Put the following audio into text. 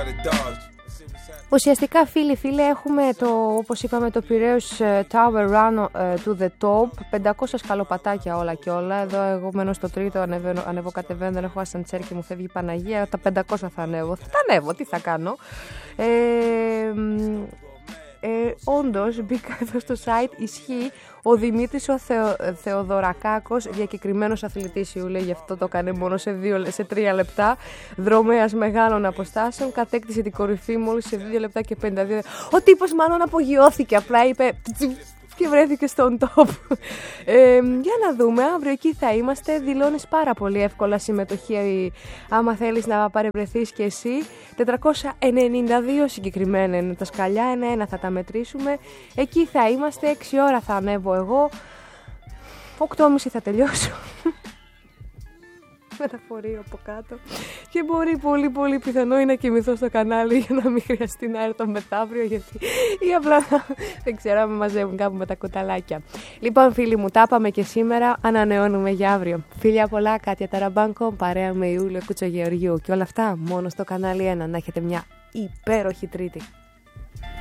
Ουσιαστικά φίλοι έχουμε όπως είπαμε το Πειραίους Tower Run to the Top, 500 σκαλοπατάκια όλα και όλα. Εδώ εγώ μένω στο τρίτο, ανέβω κατεβαίνω, δεν έχω ασαντσέρ και μου φεύγει η Παναγία. Τα 500 θα ανέβω, τι θα κάνω. Όντως μπήκα εδώ στο site, ισχύει, ο Δημήτρης ο Θεοδωρακάκος, διακεκριμένος αθλητής Ιούλε, γι' αυτό το έκανε μόνο σε 3 λεπτά, δρομέας μεγάλων αποστάσεων, κατέκτησε την κορυφή μόλις σε 2 λεπτά και 52. Ο τύπος μάλλον απογειώθηκε, απλά είπε και βρέθηκε στον top. Για να δούμε, αύριο εκεί θα είμαστε. Δηλώνεις πάρα πολύ εύκολα συμμετοχή άμα θέλεις να παρευρεθείς και εσύ. 492 συγκεκριμένα είναι τα σκαλιά, ένα-ένα θα τα μετρήσουμε. Εκεί θα είμαστε, 6 ώρα θα ανέβω εγώ, 8.30 θα τελειώσω μεταφορείο από κάτω και μπορεί πολύ πιθανό είναι να κοιμηθώ στο κανάλι για να μην χρειαστεί να έρθω μεθαύριο, γιατί ή απλά δεν ξέρω αν με μαζεύουν κάπου με τα κοταλάκια. Λοιπόν φίλοι μου, τα πάμε και σήμερα, ανανεώνουμε για αύριο. Φίλια πολλά, Κάτια Ταραμπάνκο, παρέα με Ιούλιο Κουτσογεωργιού και όλα αυτά μόνο στο κανάλι 1. Να έχετε μια υπέροχη Τρίτη.